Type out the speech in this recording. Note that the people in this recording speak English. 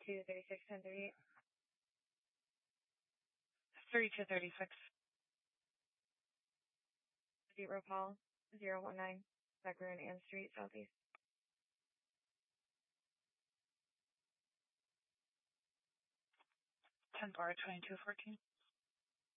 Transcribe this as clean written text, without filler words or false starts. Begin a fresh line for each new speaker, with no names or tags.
3236 1038.
3236.
0 Paul 019 Buckroon Ann Street Southeast.
10-4, 2214.